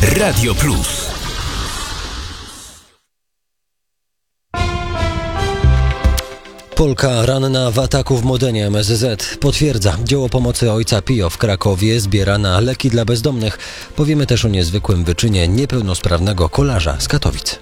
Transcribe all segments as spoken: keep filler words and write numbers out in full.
Radio Plus. Polka ranna w ataku w Modenie M S Z potwierdza. Dzieło pomocy ojca Pio w Krakowie zbiera na leki dla bezdomnych. Powiemy też o niezwykłym wyczynie niepełnosprawnego kolarza z Katowic.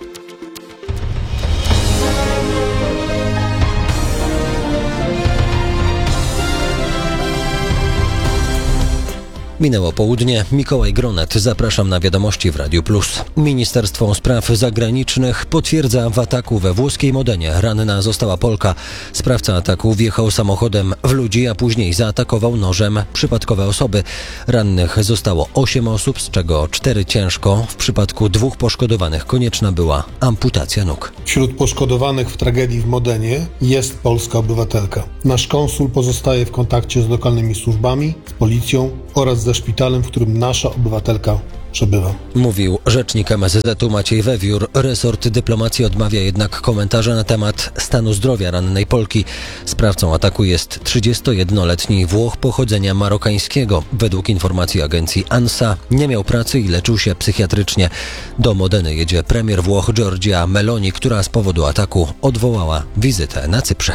Minęło południe. Mikołaj Gronet. Zapraszam na wiadomości w Radiu Plus. Ministerstwo Spraw Zagranicznych potwierdza, w ataku we włoskiej Modenie ranna została Polka. Sprawca ataku wjechał samochodem w ludzi, a później zaatakował nożem przypadkowe osoby. Rannych zostało osiem osób, z czego cztery ciężko. W przypadku dwóch poszkodowanych konieczna była amputacja nóg. Wśród poszkodowanych w tragedii w Modenie jest polska obywatelka. Nasz konsul pozostaje w kontakcie z lokalnymi służbami, z policją oraz ze szpitalem, w którym nasza obywatelka przebywa. Mówił rzecznik M S Z-u Maciej Wewiór. Resort dyplomacji odmawia jednak komentarza na temat stanu zdrowia rannej Polki. Sprawcą ataku jest trzydziestojednoletni Włoch pochodzenia marokańskiego. Według informacji agencji ANSA nie miał pracy i leczył się psychiatrycznie. Do Modeny jedzie premier Włoch Giorgia Meloni, która z powodu ataku odwołała wizytę na Cyprze.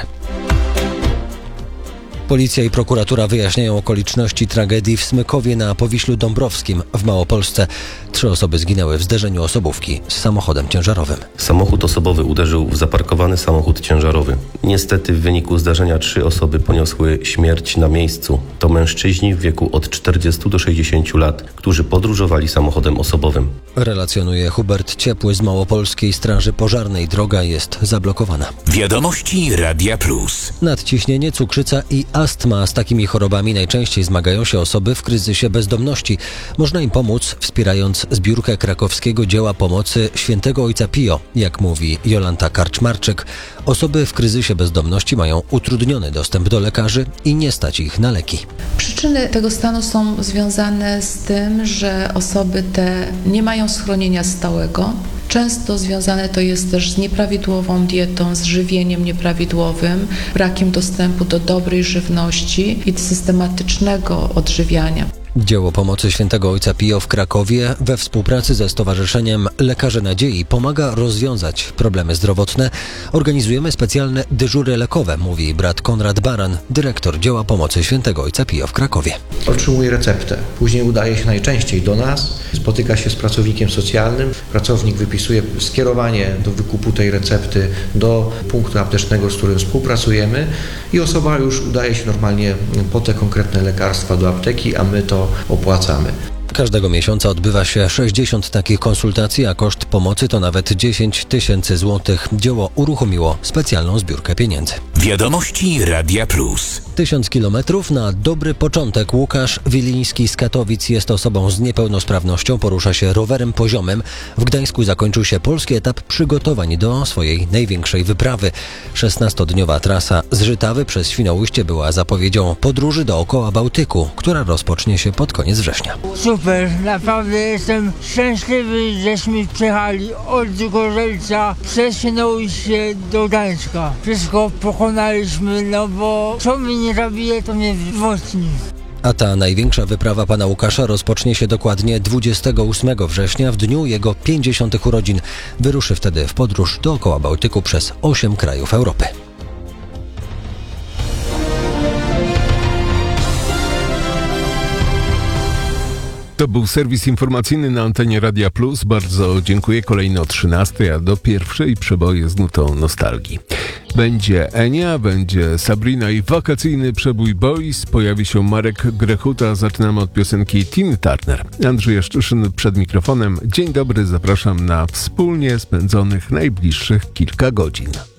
Policja i prokuratura wyjaśniają okoliczności tragedii w Smykowie na Powiślu Dąbrowskim w Małopolsce. Trzy osoby zginęły w zderzeniu osobówki z samochodem ciężarowym. Samochód osobowy uderzył w zaparkowany samochód ciężarowy. Niestety w wyniku zdarzenia trzy osoby poniosły śmierć na miejscu. To mężczyźni w wieku od czterdziestu do sześćdziesięciu lat, którzy podróżowali samochodem osobowym. Relacjonuje Hubert Ciepły z Małopolskiej Straży Pożarnej. Droga jest zablokowana. Wiadomości Radia Plus. Nadciśnienie, cukrzyca i astma. Z takimi chorobami najczęściej zmagają się osoby w kryzysie bezdomności. Można im pomóc, wspierając zbiórkę krakowskiego dzieła pomocy Świętego Ojca Pio. Jak mówi Jolanta Karczmarczyk, osoby w kryzysie bezdomności mają utrudniony dostęp do lekarzy i nie stać ich na leki. Przyczyny tego stanu są związane z tym, że osoby te nie mają schronienia stałego. Często związane to jest też z nieprawidłową dietą, z żywieniem nieprawidłowym, brakiem dostępu do dobrej żywności i systematycznego odżywiania. Dzieło pomocy Świętego Ojca Pio w Krakowie we współpracy ze Stowarzyszeniem Lekarze Nadziei pomaga rozwiązać problemy zdrowotne. Organizujemy specjalne dyżury lekowe, mówi brat Konrad Baran, dyrektor dzieła pomocy Świętego Ojca Pio w Krakowie. Otrzymuje receptę. Później udaje się najczęściej do nas, spotyka się z pracownikiem socjalnym. Pracownik wypisuje skierowanie do wykupu tej recepty do punktu aptecznego, z którym współpracujemy i osoba już udaje się normalnie po te konkretne lekarstwa do apteki, a my to opłacamy. Każdego miesiąca odbywa się sześćdziesiąt takich konsultacji, a koszt pomocy to nawet dziesięć tysięcy złotych. Dzieło uruchomiło specjalną zbiórkę pieniędzy. Wiadomości Radia Plus. Tysiąc kilometrów na dobry początek. Łukasz Wiliński z Katowic jest osobą z niepełnosprawnością, porusza się rowerem poziomym. W Gdańsku zakończył się polski etap przygotowań do swojej największej wyprawy. szesnastodniowa trasa z Żytawy przez Świnoujście była zapowiedzią podróży dookoła Bałtyku, która rozpocznie się pod koniec września. Super, naprawdę jestem szczęśliwy, żeśmy przyjechali od Gorzelca przez Świnoujście do Gdańska. Wszystko pokonaliśmy, no bo co mi nie zabije, to mnie wzmocni. A ta największa wyprawa pana Łukasza rozpocznie się dokładnie dwudziestego ósmego września, w dniu jego pięćdziesiątych urodzin. Wyruszy wtedy w podróż dookoła Bałtyku przez osiem krajów Europy. To był serwis informacyjny na antenie Radia Plus. Bardzo dziękuję. Kolejny o trzynastej, a do pierwszej przeboje z nutą nostalgii. Będzie Enia, będzie Sabrina i wakacyjny przebój Boys. Pojawi się Marek Grechuta. Zaczynamy od piosenki Tina Turner. Andrzej Jaszczyszyn przed mikrofonem. Dzień dobry, zapraszam na wspólnie spędzonych najbliższych kilka godzin.